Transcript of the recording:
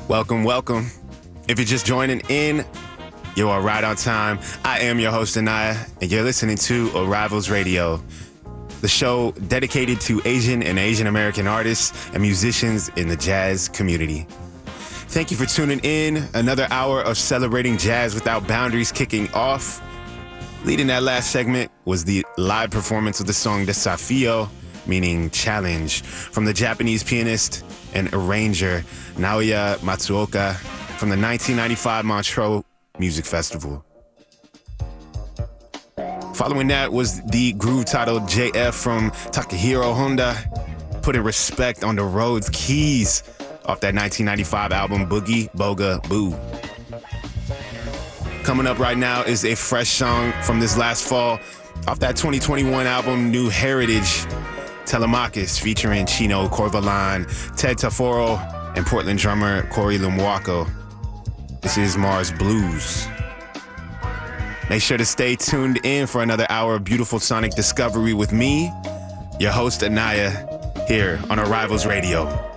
Welcome, welcome. If you're just joining in, you are right on time. I am your host, Anaya, and you're listening to Arrivals Radio, the show dedicated to Asian and Asian American artists and musicians in the jazz community. Thank you for tuning in. Another hour of celebrating jazz without boundaries kicking off. Leading that last segment was the live performance of the song Desafio, meaning challenge, from the Japanese pianist and arranger Naoya Matsuoka from the 1995 Montreux Music Festival. Following that was the groove titled JF from Takahiro Honda, putting respect on the Rhodes keys off that 1995 album Boogie Boga Boo. Coming up right now is a fresh song from this last fall off that 2021 album New Heritage, Telemachus, featuring Chino Corvalán, Ted Taforo, and Portland drummer Corey Lumwako. This is Mars Blues. Make sure to stay tuned in for another hour of beautiful sonic discovery with me, your host Anaya, here on Arrivals Radio.